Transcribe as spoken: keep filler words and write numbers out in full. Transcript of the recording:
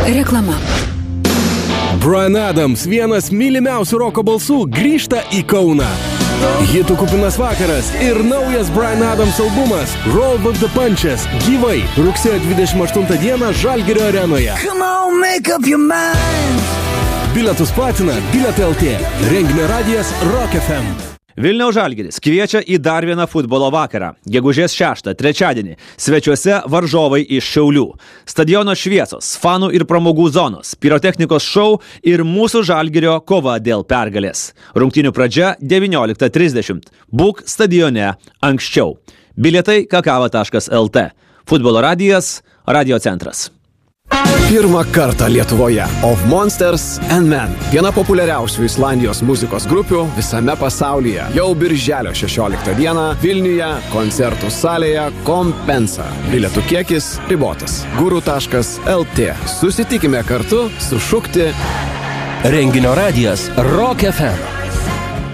Reklama. Bryan Adams, vienas mylimiausių roko balsų, grįžta į Kauną. Hitų kupinas vakaras ir naujas Bryan Adams albumas Roll with the Punches gyvai rugsėjo dvidešimt aštuntą dieną Žalgirio arenoje. Come on, make up your mind. Bilietus platina Bilietai L T. Renginio radijas Rock F M. Vilniaus Žalgiris kviečia į dar vieną futbolo vakarą. Gegužės šeštą, trečiadienį, svečiuose varžovai iš Šiaulių. Stadiono šviesos, fanų ir pramogų zonos, pirotechnikos šou ir mūsų Žalgirio kova dėl pergalės. Rungtynių pradžia devynioliktą trisdešimt. Būk stadione anksčiau. Bilietai kakava taškas L T. Futbolo radijas, radio centras. Pirmą kartą Lietuvoje Of Monsters and Men. Viena populiariausių Islandijos muzikos grupių visame pasaulyje. Jau birželio šešioliktą dieną Vilniuje koncertų salėje Kompensa. Bilietų kiekis ribotas. guru taškas L T. Susitikime kartu sušukti. Renginio radijas Rock F M.